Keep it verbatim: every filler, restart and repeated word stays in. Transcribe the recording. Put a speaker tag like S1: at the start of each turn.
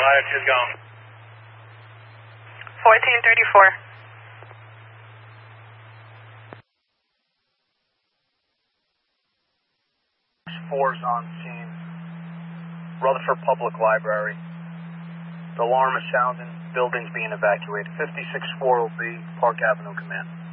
S1: latitude gone.
S2: fourteen thirty-four.
S1: Four's on scene. Rutherford Public Library. The alarm is sounding. Building's being evacuated. fifty-six four will be Park Avenue Command.